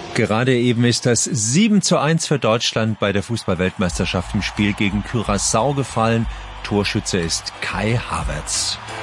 Gerade eben ist das 7:1 für Deutschland bei der Fußball-Weltmeisterschaft im Spiel gegen Curaçao gefallen. Torschütze ist Kai Havertz.